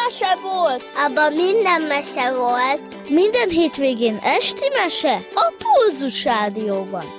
mese volt! Abban minden mese volt. Minden hétvégén esti mese a Pulzus Rádióban.